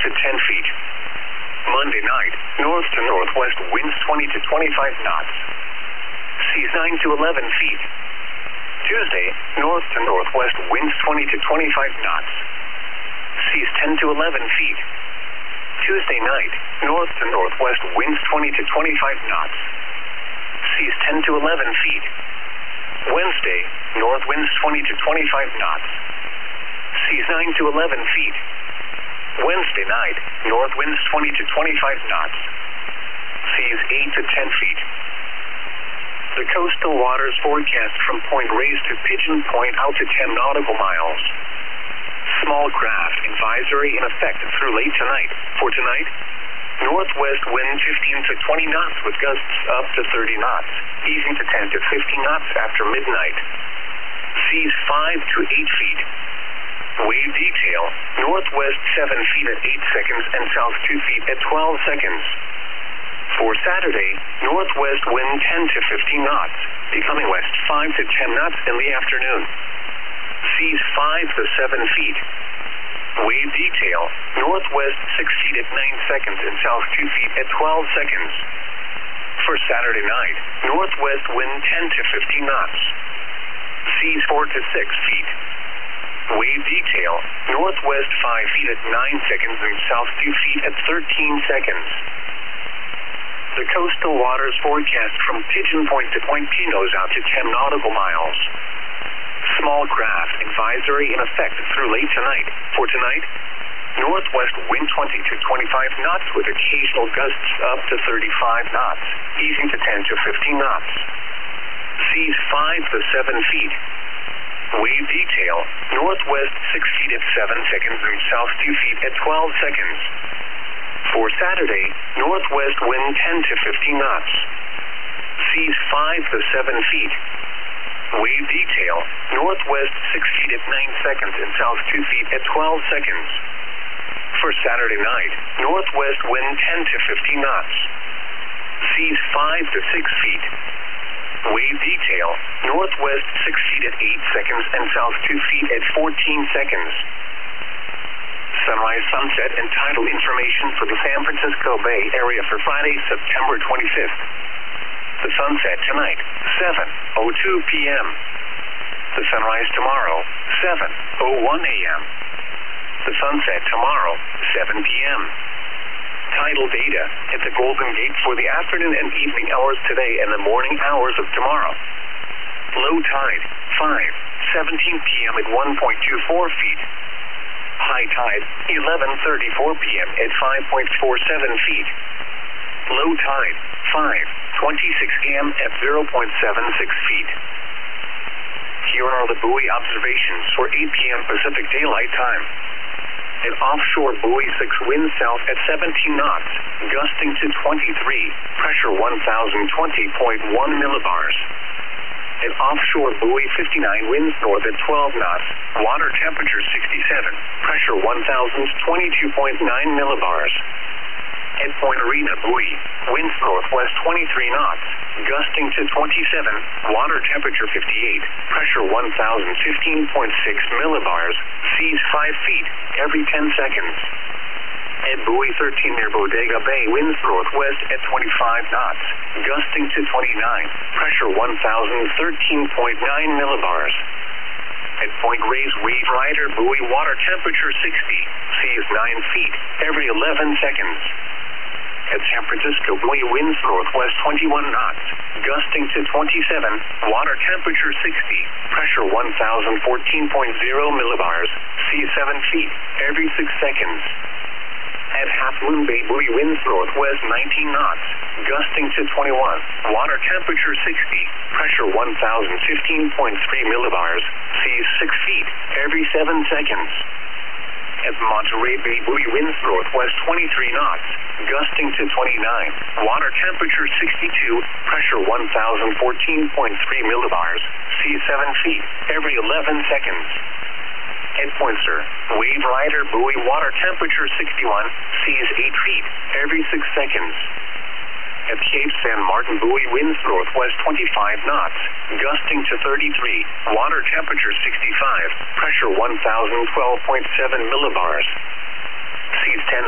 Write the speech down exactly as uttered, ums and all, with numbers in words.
to ten feet. Monday night, north to northwest winds twenty to twenty-five knots. Seas nine to eleven feet. Tuesday, north to northwest winds twenty to twenty-five knots. Seas ten to eleven feet. Tuesday night, north to northwest winds twenty to twenty-five knots. Seas ten to eleven feet. Wednesday, north winds twenty to twenty-five knots. Seas nine to eleven feet. Wednesday night, north winds twenty to twenty-five knots. Seas eight to ten feet. The coastal waters forecast from Point Reyes to Pigeon Point out to ten nautical miles. Small craft advisory in effect through late tonight. For tonight, northwest wind fifteen to twenty knots with gusts up to thirty knots, easing to ten to fifteen knots after midnight. Seas five to eight feet. Wave detail, northwest seven feet at eight seconds and south two feet at twelve seconds. For Saturday, northwest wind ten to fifteen knots, becoming west five to ten knots in the afternoon. Seas five to seven feet. Wave detail, northwest six feet at nine seconds and south two feet at twelve seconds. For Saturday night, northwest wind ten to fifteen knots. Seas four to six feet. Wave detail, northwest five feet at nine seconds and south two feet at thirteen seconds. The coastal waters forecast from Pigeon Point to Point Pinos out to ten nautical miles. Small craft advisory in effect through late tonight. For tonight, northwest wind twenty to twenty-five knots with occasional gusts up to thirty-five knots, easing to ten to fifteen knots. Seas five to seven feet. Wave detail, northwest six feet at seven seconds and south two feet at twelve seconds. For Saturday, northwest wind ten to fifteen knots. Seas five to seven feet. Wave detail, northwest six feet at nine seconds and south two feet at twelve seconds. For Saturday night, northwest wind ten to fifteen knots. Seas five to six feet. Wave detail, northwest six feet at eight seconds and south two feet at fourteen seconds. Sunrise, sunset, and tidal information for the San Francisco Bay Area for Friday, September twenty-fifth. The sunset tonight, seven oh two p m The sunrise tomorrow, seven oh one a m The sunset tomorrow, seven p m Tidal data at the Golden Gate for the afternoon and evening hours today and the morning hours of tomorrow. Low tide, five seventeen p m at one point two four feet. High tide, eleven thirty-four p m at five point four seven feet. Low tide, five twenty-six a m at zero point seven six feet. Here are the buoy observations for eight p m Pacific Daylight Time. At offshore buoy six, wind south at seventeen knots, gusting to twenty-three, pressure one thousand twenty point one millibars. At offshore buoy fifty-nine, winds north at twelve knots, water temperature sixty-seven, pressure one thousand twenty-two point nine millibars. At Point Arena buoy, winds northwest twenty-three knots, gusting to twenty-seven, water temperature fifty-eight, pressure one thousand fifteen point six millibars, seas five feet every ten seconds. At buoy thirteen near Bodega Bay, winds northwest at twenty-five knots, gusting to twenty-nine, pressure one thousand thirteen point nine millibars. At Point Reyes Wave Rider buoy, water temperature sixty, seas nine feet every eleven seconds. At San Francisco buoy, winds northwest twenty-one knots, gusting to twenty-seven, water temperature sixty, pressure one thousand fourteen point zero millibars, seas seven feet every six seconds. At Half Moon Bay buoy, winds northwest nineteen knots, gusting to twenty-one, water temperature sixty, pressure one thousand fifteen point three millibars, seas six feet every seven seconds. At Monterey Bay buoy, winds northwest twenty-three knots, gusting to twenty-nine, water temperature sixty-two, pressure one thousand fourteen point three millibars, seas seven feet every eleven seconds. At Point Sur, Wave Rider buoy, water temperature sixty-one, seas eight feet every six seconds. At Cape San Martin buoy, winds northwest twenty-five knots, gusting to thirty-three, water temperature sixty-five, pressure one thousand twelve point seven millibars, seas ten